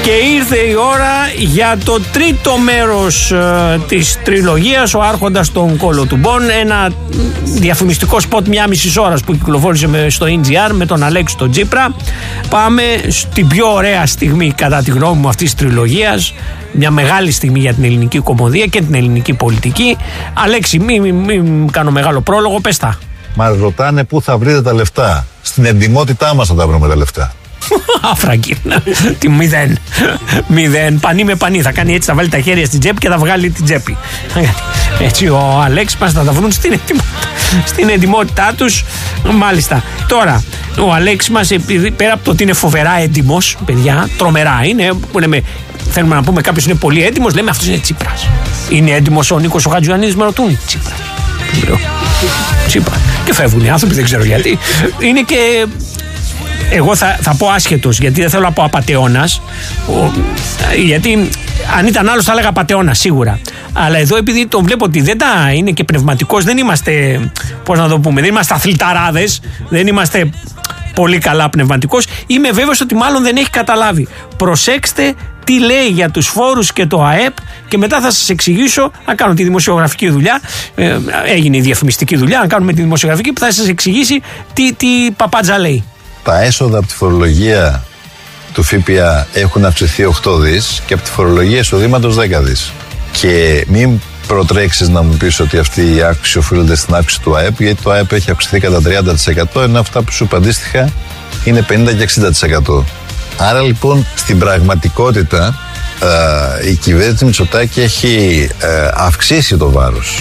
Και ήρθε η ώρα για το τρίτο μέρος της τριλογίας, ο Άρχοντας των Κολοτουμπών. Ένα διαφημιστικό σποτ 1,5 ώρας που κυκλοφόρησε στο NGR με τον Αλέξη τον Τσίπρα. Πάμε στην πιο ωραία στιγμή, κατά τη γνώμη μου, αυτής της τριλογίας. Μια μεγάλη στιγμή για την ελληνική κομμωδία και την ελληνική πολιτική. Αλέξη, μην κάνω μεγάλο πρόλογο, πες τα. Μας ρωτάνε πού θα βρείτε τα λεφτά. Στην εντιμότητά μας θα τα βρούμε τα λεφτά. Αφραγκή. Τι μηδέν. Πανί με πανί. Θα κάνει έτσι, θα βάλει τα χέρια στην τσέπη και θα βγάλει την τσέπη. Έτσι ο Αλέξης μας θα τα βρουν στην εντιμότητά τους. Μάλιστα. Τώρα, ο Αλέξης μας, πέρα από το ότι είναι φοβερά έντιμος, παιδιά, τρομερά είναι, θέλουμε να πούμε κάποιος είναι πολύ έντιμος, λέμε αυτός είναι Τσίπρας. Είναι έντιμος ο Νίκος ο Χατζιωαννίδης, με ρωτούν. Τσίπρα. Και φεύγουν οι άνθρωποι, δεν ξέρω γιατί. Είναι και. Εγώ θα πω άσχετος, γιατί δεν θέλω να πω απατεώνας. Γιατί αν ήταν άλλος θα έλεγα απατεώνας σίγουρα. Αλλά εδώ, επειδή τον βλέπω ότι δεν είναι και πνευματικός, δεν είμαστε, πώς να το πούμε, δεν είμαστε αθληταράδες, δεν είμαστε πολύ καλά πνευματικός. Είμαι βέβαιος ότι μάλλον δεν έχει καταλάβει. Προσέξτε τι λέει για τους φόρους και το ΑΕΠ και μετά θα σας εξηγήσω, να κάνω τη δημοσιογραφική δουλειά, έγινε η διαφημιστική δουλειά, να κάνουμε τη δημοσιογραφική που θα σας εξηγήσει τι παπάτζα λέει. Τα έσοδα από τη φορολογία του ΦΠΑ έχουν αυξηθεί 8 δις και από τη φορολογία εισοδήματος 10 δις. Και μην προτρέξεις να μου πεις ότι αυτή η αύξηση οφείλεται στην αύξηση του ΑΕΠ, γιατί το ΑΕΠ έχει αυξηθεί κατά 30%, ενώ αυτά που σου είπα αντίστοιχα είναι 50 και 60%. Άρα λοιπόν στην πραγματικότητα η κυβέρνηση Μητσοτάκη έχει αυξήσει το βάρος.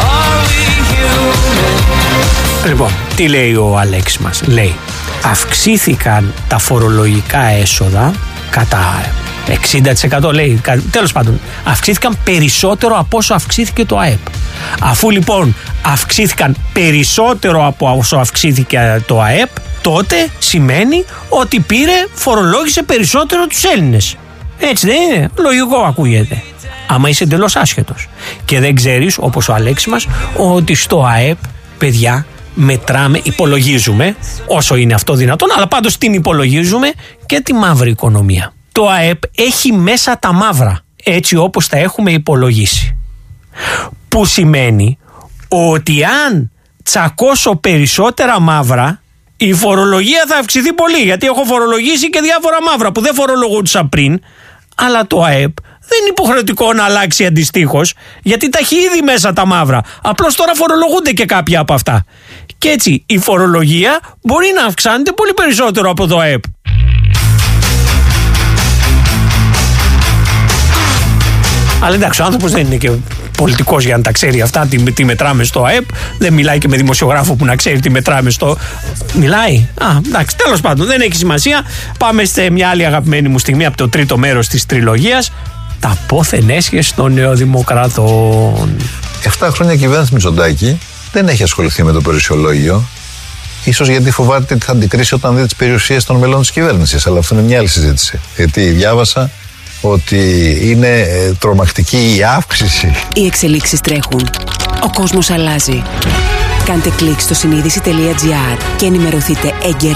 Λοιπόν, τι λέει ο Αλέξης μας? Λέει, αυξήθηκαν τα φορολογικά έσοδα κατά 60%, λέει, τέλος πάντων, αυξήθηκαν περισσότερο από όσο αυξήθηκε το ΑΕΠ. Αφού λοιπόν αυξήθηκαν περισσότερο από όσο αυξήθηκε το ΑΕΠ, τότε σημαίνει ότι φορολόγησε περισσότερο τους Έλληνες. Έτσι δεν είναι? Λογικό ακούγεται. Άμα είσαι εντελώς άσχετος και δεν ξέρεις, όπως ο Αλέξης μας, ότι στο ΑΕΠ, παιδιά, μετράμε, υπολογίζουμε, όσο είναι αυτό δυνατόν, αλλά πάντως την υπολογίζουμε και τη μαύρη οικονομία. Το ΑΕΠ έχει μέσα τα μαύρα, έτσι όπως τα έχουμε υπολογίσει. Που σημαίνει ότι αν τσακώσω περισσότερα μαύρα, η φορολογία θα αυξηθεί πολύ, γιατί έχω φορολογήσει και διάφορα μαύρα που δεν φορολογούντουσαν πριν, αλλά το ΑΕΠ δεν είναι υποχρεωτικό να αλλάξει αντιστοίχως, γιατί τα έχει ήδη μέσα τα μαύρα. Απλώς τώρα φορολογούνται και κάποια από αυτά. Και έτσι η φορολογία μπορεί να αυξάνεται πολύ περισσότερο από το ΑΕΠ. Αλλά εντάξει, ο άνθρωπος δεν είναι και πολιτικός για να τα ξέρει αυτά, τι μετράμε στο ΑΕΠ. Δεν μιλάει και με δημοσιογράφο που να ξέρει τι μετράμε στο. Μιλάει. Εντάξει, τέλος πάντων, δεν έχει σημασία. Πάμε σε μια άλλη αγαπημένη μου στιγμή από το τρίτο μέρος της τριλογίας. Τα πόθεν έσχες των νεοδημοκρατών. 7 χρόνια κυβέρνηση Μητσοτάκη δεν έχει ασχοληθεί με το περιουσιολόγιο. Ίσως γιατί φοβάται ότι θα αντικρίσει όταν δει τις περιουσίες των μελών της κυβέρνησης. Αλλά αυτό είναι μια άλλη συζήτηση. Γιατί διάβασα ότι είναι τρομακτική η αύξηση. Οι εξελίξεις τρέχουν. Ο κόσμος αλλάζει. Κάντε κλικ στο συνείδηση.gr και ενημερωθείτε έγκαιρα